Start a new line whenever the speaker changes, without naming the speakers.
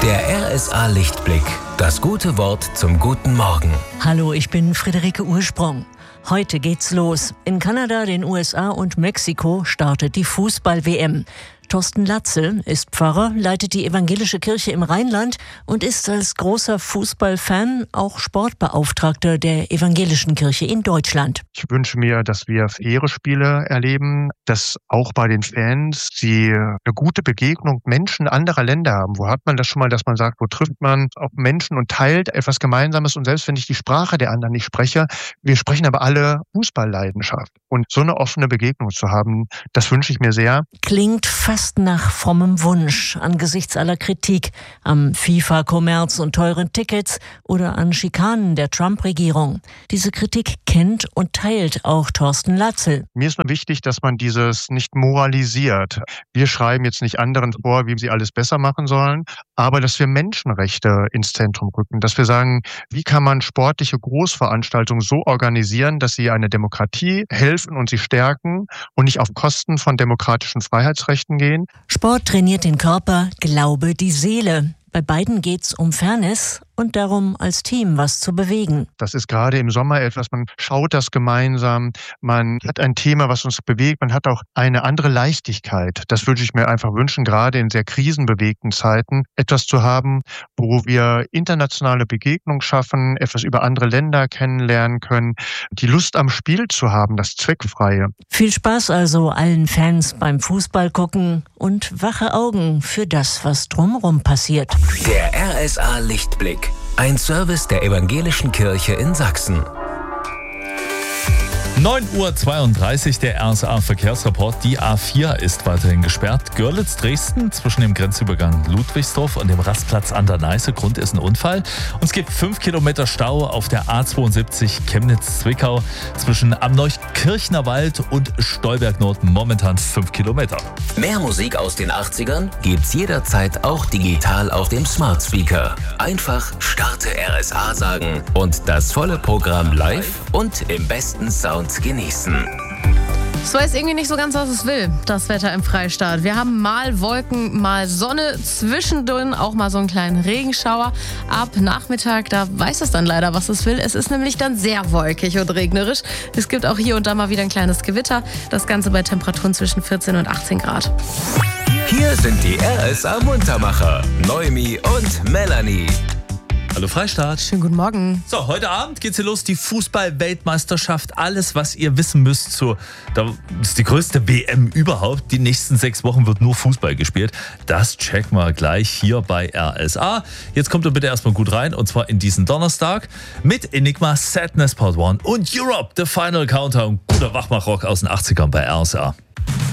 Der RSA Lichtblick. Das gute Wort zum guten Morgen.
Hallo, ich bin Friederike Ursprung. Heute geht's los. In Kanada, den USA und Mexiko startet die Fußball-WM. Thorsten Latzel ist Pfarrer, leitet die evangelische Kirche im Rheinland und ist als großer Fußballfan auch Sportbeauftragter der evangelischen Kirche in Deutschland.
Ich wünsche mir, dass wir faire Spiele erleben, dass auch bei den Fans sie eine gute Begegnung Menschen anderer Länder haben. Wo hat man das schon mal, dass man sagt, wo trifft man auf Menschen und teilt etwas Gemeinsames? Und selbst wenn ich die Sprache der anderen nicht spreche, wir sprechen aber alle Fußballleidenschaft. Und so eine offene Begegnung zu haben, das wünsche ich mir sehr.
Klingt fast nach frommem Wunsch angesichts aller Kritik am FIFA-Kommerz und teuren Tickets oder an Schikanen der Trump-Regierung. Diese Kritik kennt und teilt auch Thorsten Latzel.
Mir ist nur wichtig, dass man dieses nicht moralisiert. Wir schreiben jetzt nicht anderen vor, wie sie alles besser machen sollen, aber dass wir Menschenrechte ins Zentrum rücken, dass wir sagen, wie kann man sportliche Großveranstaltungen so organisieren, dass sie eine Demokratie helfen und sie stärken und nicht auf Kosten von demokratischen Freiheitsrechten gehen.
Sport trainiert den Körper, Glaube die Seele. Bei beiden geht's um Fairness und darum, als Team was zu bewegen.
Das ist gerade im Sommer etwas, man schaut das gemeinsam, man hat ein Thema, was uns bewegt, man hat auch eine andere Leichtigkeit. Das würde ich mir einfach wünschen, gerade in sehr krisenbewegten Zeiten, etwas zu haben, wo wir internationale Begegnung schaffen, etwas über andere Länder kennenlernen können, die Lust am Spiel zu haben, das Zweckfreie.
Viel Spaß also allen Fans beim Fußball gucken und wache Augen für das, was drumherum passiert.
Der RSA Lichtblick. Ein Service der evangelischen Kirche in Sachsen.
9:32 Uhr, der RSA-Verkehrsreport. Die A4 ist weiterhin gesperrt. Görlitz-Dresden zwischen dem Grenzübergang Ludwigsdorf und dem Rastplatz an der Neiße. Grund ist ein Unfall. Und es gibt 5 Kilometer Stau auf der A72 Chemnitz-Zwickau zwischen am Neukirchner Wald und Stolberg Nord. Momentan 5 Kilometer.
Mehr Musik aus den 80ern gibt's jederzeit auch digital auf dem Smart Speaker. Einfach Starte RSA sagen und das volle Programm live und im besten Sound genießen.
Es weiß irgendwie nicht so ganz, was es will, das Wetter im Freistaat. Wir haben mal Wolken, mal Sonne, zwischendrin auch mal so einen kleinen Regenschauer. Ab Nachmittag, da weiß es dann leider, was es will. Es ist nämlich dann sehr wolkig und regnerisch. Es gibt auch hier und da mal wieder ein kleines Gewitter. Das Ganze bei Temperaturen zwischen 14 und 18 Grad.
Hier sind die RSA Muntermacher, Noemi und Melanie.
Hallo Freistaat.
Schönen guten Morgen.
So, heute Abend geht's hier los, die Fußball-Weltmeisterschaft. Alles, was ihr wissen müsst, das ist die größte WM überhaupt. Die nächsten 6 Wochen wird nur Fußball gespielt. Das checken wir gleich hier bei RSA. Jetzt kommt ihr bitte erstmal gut rein, und zwar in diesen Donnerstag mit Enigma, Sadness Part 1 und Europe, The Final Countdown. Guter Wachmachrock aus den 80ern bei RSA.